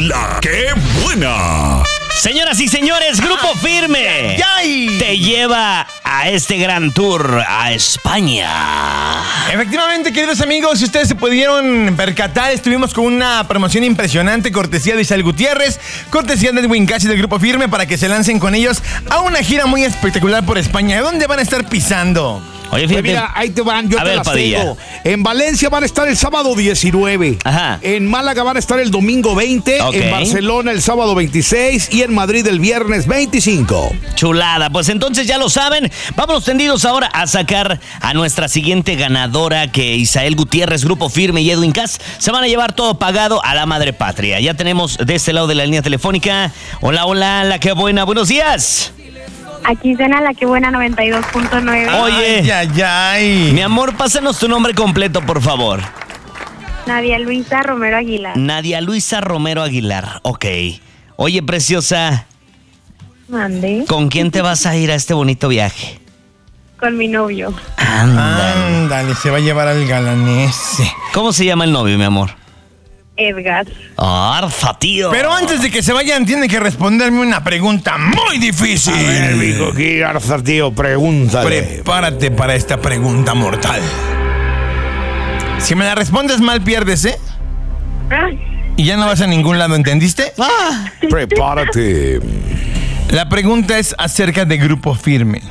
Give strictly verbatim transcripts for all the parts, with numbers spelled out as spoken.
La que buena. Señoras y señores, Grupo Firme ¡Yay! te lleva a este gran tour a España. Efectivamente, queridos amigos, si ustedes se pudieron percatar, estuvimos con una promoción impresionante, cortesía de Isael Gutiérrez, cortesía de Edwin Cass y del Grupo Firme, para que se lancen con ellos a una gira muy espectacular por España. ¿Dónde van a estar pisando? Oye, Pues fíjate. mira, ahí te van, yo A te ver, las Padilla. tengo. En Valencia van a estar el sábado diecinueve. Ajá. En Málaga van a estar el domingo veinte. Ok. En Barcelona el sábado veintiséis. Y en Madrid el viernes veinticinco. Chulada, pues entonces ya lo saben. Vámonos tendidos ahora a sacar a nuestra siguiente ganadora, que Isael Gutiérrez, Grupo Firme y Edwin Cass se van a llevar todo pagado a la madre patria. Ya tenemos de este lado de la línea telefónica. Hola, hola, la que buena, buenos días. Aquí suena La que buena noventa y dos punto nueve. Oye. Ay, ay, ay. Mi amor, pásanos tu nombre completo, por favor. Nadia Luisa Romero Aguilar. Nadia Luisa Romero Aguilar, ok. Oye, preciosa, Mande. ¿con quién te vas a ir a este bonito viaje? Con mi novio. Ándale. Ándale, se va a llevar al galanese. ¿Cómo se llama el novio, mi amor? Edgar. Arfa, tío. Pero antes de que se vayan, tienen que responderme una pregunta muy difícil. A ver, mijo, aquí, Arza, tío, pregúntale. Prepárate para esta pregunta mortal. Si me la respondes mal, pierdes, ¿eh? Ah, Y ya no vas a ningún lado, ¿entendiste? Ah, Prepárate. La pregunta es acerca de Grupo Firme.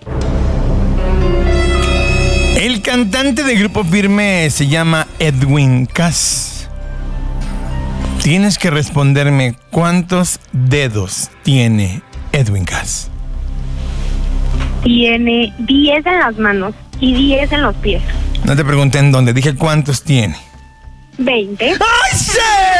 El cantante de Grupo Firme se llama Edwin Cass. Tienes que responderme cuántos dedos tiene Edwin Cass. tiene diez en las manos y diez en los pies. No te pregunté en dónde, dije cuántos tiene. veinte. ¡Ay, sí!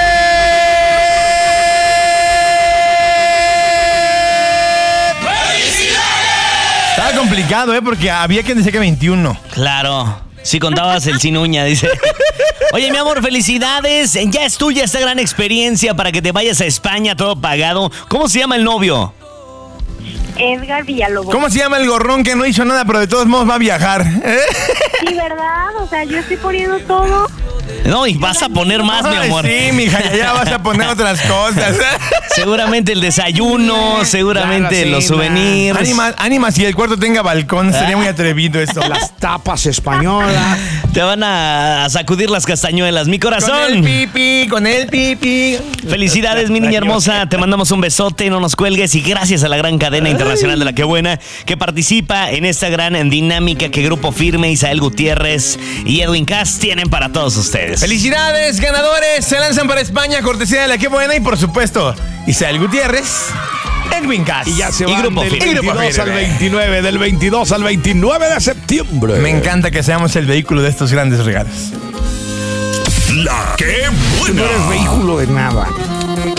Estaba complicado, ¿eh? Porque había quien decía que veintiuno. claro. Si contabas el sin uña, dice. Oye, mi amor, felicidades. Ya es tuya esta gran experiencia para que te vayas a España todo pagado. ¿Cómo se llama el novio? Edgar Villalobos. ¿Cómo se llama el gorrón que no hizo nada, pero de todos modos va a viajar? ¿Eh? Sí, ¿verdad? O sea, yo estoy poniendo todo. No, y vas a poner más, mi Ay, amor. sí, mija, ya, ya vas a poner otras cosas. Seguramente el desayuno, seguramente Claro, sí, los souvenirs. Ánimas, ánimas, si el cuarto tenga balcón, sería muy atrevido esto. Las tapas españolas. Te van a sacudir las castañuelas. Mi Con el corazón. pipi, con el pipi. Felicidades, mi niña hermosa. Te mandamos un besote, no nos cuelgues. Y gracias a la gran cadena internacional de La Que Buena, que participa en esta gran dinámica que Grupo Firme, Isael Gutiérrez y Edwin Cass tienen para todos ustedes. Felicidades, ganadores. Se lanzan para España, cortesía de La Que Buena. Y por supuesto, Isael Gutiérrez, Edwin Cass. Y ya se Y van Grupo del Firme. Y Grupo veintidós al Firme. veintinueve, del veintidós al veintinueve de septiembre. Me encanta que seamos el vehículo de estos grandes regalos. La que No eres buena. vehículo de nada.